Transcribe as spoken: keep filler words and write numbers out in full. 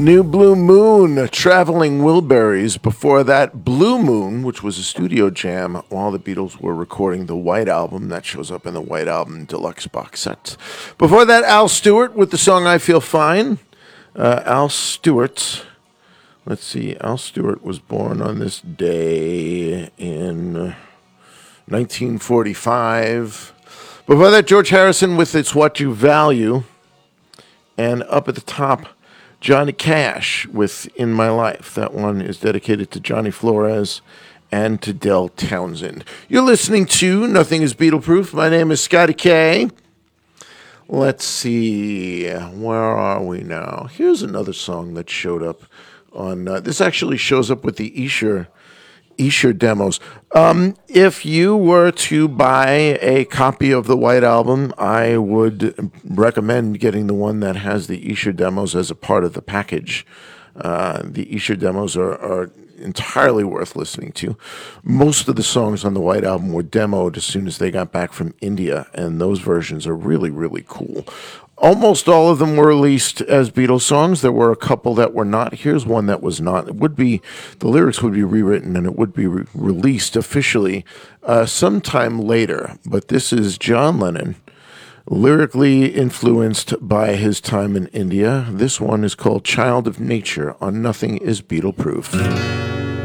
New Blue Moon, Traveling Wilburys. Before that, Blue Moon, which was a studio jam while the Beatles were recording the White Album. That shows up in the White Album deluxe box set. Before that, Al Stewart with the song I Feel Fine. Uh, Al Stewart, let's see, Al Stewart was born on this day in nineteen forty-five. Before that, George Harrison with It's What You Value. And up at the top, Johnny Cash with In My Life. That one is dedicated to Johnny Flores and to Del Townsend. You're listening to Nothing is Beatle-Proof. My name is Scotty K. Let's see, where are we now? Here's another song that showed up on, uh, this actually shows up with the Esher, Esher demos. Um, if you were to buy a copy of the White Album, I would recommend getting the one that has the Esher demos as a part of the package. Uh, the Esher demos are, are entirely worth listening to. Most of the songs on the White Album were demoed as soon as they got back from India, and those versions are really, really cool. Almost all of them were released as Beatles songs. There were a couple that were not. Here's one that was not. It would be, the lyrics would be rewritten and it would be re- released officially uh, sometime later. But this is John Lennon, lyrically influenced by his time in India. This one is called Child of Nature on Nothing is Beatle-Proof.